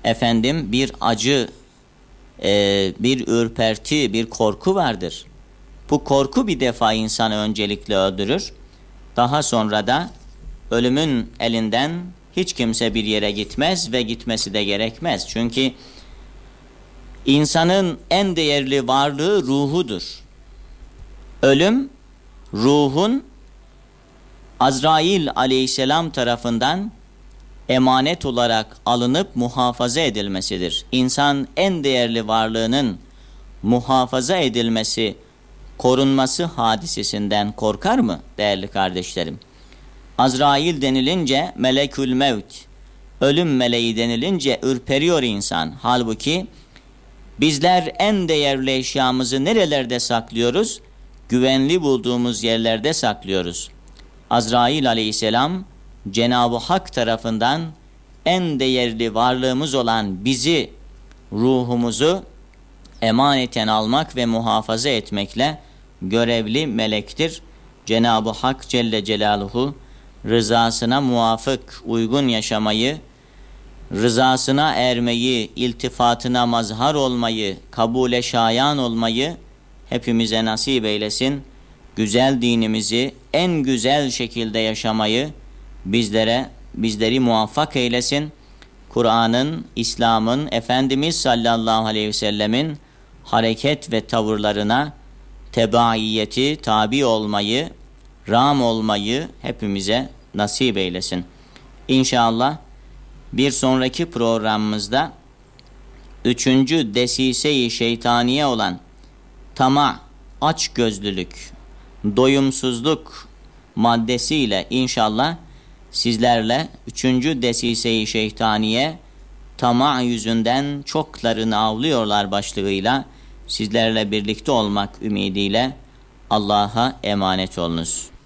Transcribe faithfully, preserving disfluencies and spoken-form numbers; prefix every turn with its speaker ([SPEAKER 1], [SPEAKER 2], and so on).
[SPEAKER 1] efendim bir acı, e, bir ürperti, bir korku vardır. Bu korku bir defa insanı öncelikle öldürür. Daha sonra da ölümün elinden hiç kimse bir yere gitmez ve gitmesi de gerekmez. Çünkü insanın en değerli varlığı ruhudur. Ölüm, ruhun Azrail aleyhisselam tarafından emanet olarak alınıp muhafaza edilmesidir. İnsan en değerli varlığının muhafaza edilmesi, korunması hadisesinden korkar mı değerli kardeşlerim? Azrail denilince melekül mevt, ölüm meleği denilince ürperiyor insan. Halbuki bizler en değerli eşyamızı nerelerde saklıyoruz? Güvenli bulduğumuz yerlerde saklıyoruz. Azrail aleyhisselam Cenab-ı Hak tarafından en değerli varlığımız olan bizi, ruhumuzu emaneten almak ve muhafaza etmekle görevli melektir. Cenab-ı Hak Celle Celaluhu rızasına muvafık, uygun yaşamayı, rızasına ermeyi, iltifatına mazhar olmayı, kabule şayan olmayı hepimize nasip eylesin. Güzel dinimizi en güzel şekilde yaşamayı bizlere, bizleri muvaffak eylesin. Kur'an'ın, İslam'ın, Efendimiz sallallahu aleyhi ve sellemin hareket ve tavırlarına tebaiyeti, tabi olmayı, ram olmayı hepimize nasip eylesin. İnşallah bir sonraki programımızda üçüncü desise-i şeytaniye olan tamah, açgözlülük, doyumsuzluk maddesiyle inşallah sizlerle üçüncü desise-i şeytaniye tamah yüzünden çoklarını avlıyorlar başlığıyla sizlerle birlikte olmak ümidiyle Allah'a emanet olunuz.